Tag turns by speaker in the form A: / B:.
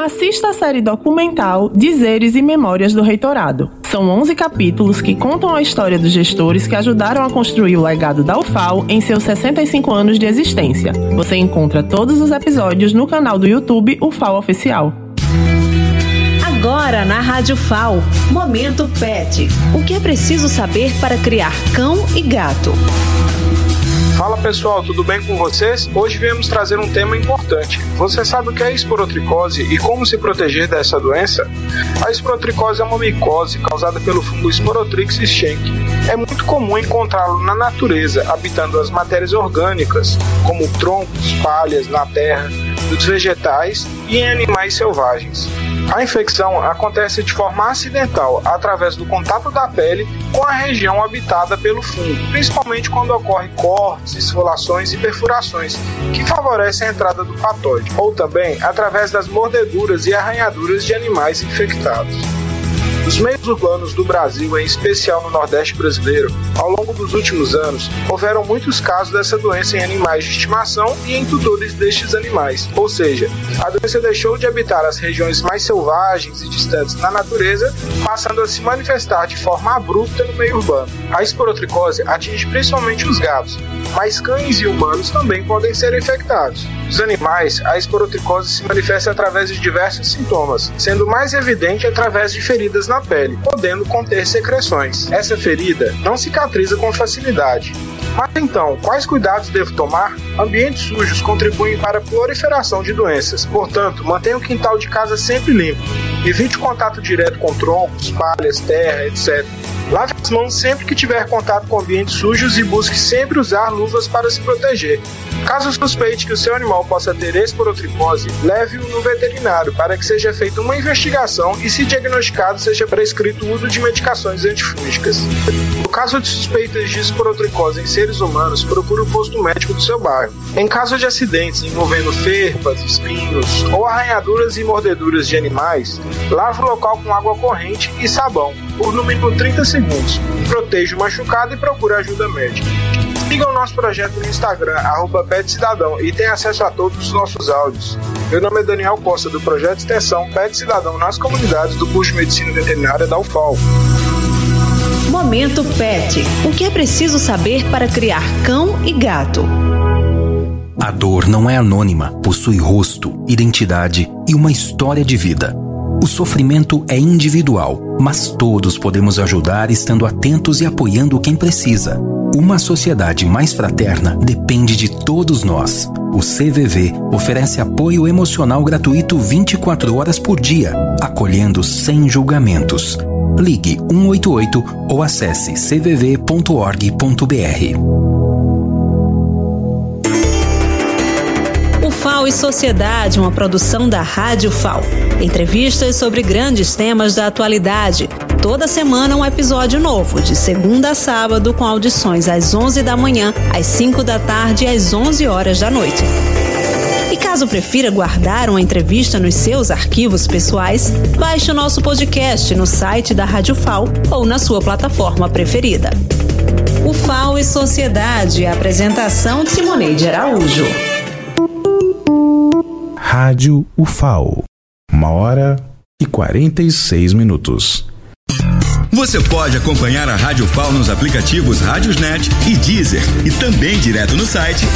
A: Assista a série documental Dizeres e Memórias do Reitorado. São 11 capítulos que contam a história dos gestores que ajudaram a construir o legado da UFAL em seus 65 anos de existência. Você encontra todos os episódios no canal do YouTube UFAL Oficial.
B: Agora na Rádio FAL, Momento Pet. O que é preciso saber para criar cão e gato?
C: Fala pessoal, tudo bem com vocês? Hoje viemos trazer um tema importante. Você sabe o que é esporotricose e como se proteger dessa doença? A esporotricose é uma micose causada pelo fungo Sporotrix schenck. É muito comum encontrá-lo na natureza, habitando as matérias orgânicas, como troncos, palhas, na terra, nos vegetais e em animais selvagens. A infecção acontece de forma acidental, através do contato da pele com a região habitada pelo fungo, principalmente quando ocorrem cortes, esfolações e perfurações, que favorecem a entrada do patógeno, ou também através das mordeduras e arranhaduras de animais infectados. Nos meios urbanos do Brasil, em especial no Nordeste brasileiro, ao longo dos últimos anos, houveram muitos casos dessa doença em animais de estimação e em tutores destes animais. Ou seja, a doença deixou de habitar as regiões mais selvagens e distantes na natureza, passando a se manifestar de forma abrupta no meio urbano. A esporotricose atinge principalmente os gatos, mas cães e humanos também podem ser infectados. Nos animais, a esporotricose se manifesta através de diversos sintomas, sendo mais evidente através de feridas na pele, podendo conter secreções. Essa ferida não cicatriza com facilidade. Mas então, quais cuidados devo tomar? Ambientes sujos contribuem para a proliferação de doenças. Portanto, mantenha o quintal de casa sempre limpo. Evite o contato direto com troncos, palhas, terra, etc. Lave as mãos sempre que tiver contato com ambientes sujos e busque sempre usar luvas para se proteger. Caso suspeite que o seu animal possa ter esporotricose, leve-o no veterinário para que seja feita uma investigação e, se diagnosticado, seja prescrito o uso de medicações antifúngicas. No caso de suspeitas de esporotricose em seres humanos, procure o posto médico do seu bairro. Em caso de acidentes envolvendo ferpas, espinhos ou arranhaduras e mordeduras de animais, lave o local com água corrente e sabão, por no mínimo 30 segundos. Proteja o machucado e procure ajuda médica. Siga o nosso projeto no Instagram, @PetCidadão, e tenha acesso a todos os nossos áudios. Meu nome é Daniel Costa, do Projeto Extensão Pet Cidadão nas comunidades do curso de Medicina Veterinária da UFAL.
B: Momento Pet. O que é preciso saber para criar cão e gato?
D: A dor não é anônima, possui rosto, identidade e uma história de vida. O sofrimento é individual, mas todos podemos ajudar estando atentos e apoiando quem precisa. Uma sociedade mais fraterna depende de todos nós. O CVV oferece apoio emocional gratuito 24 horas por dia, acolhendo sem julgamentos. Ligue 188 ou acesse cvv.org.br.
B: FAO e Sociedade, uma produção da Rádio FAO. Entrevistas sobre grandes temas da atualidade. Toda semana um episódio novo, de segunda a sábado, com audições às 11 da manhã, às 5 da tarde e às 11 horas da noite. E caso prefira guardar uma entrevista nos seus arquivos pessoais, baixe o nosso podcast no site da Rádio FAO ou na sua plataforma preferida. O FAO e Sociedade, apresentação de Simoneide Araújo.
E: Rádio UFAO, 1h46.
F: Você pode acompanhar a Rádio FAO nos aplicativos Rádiosnet e Deezer, e também direto no site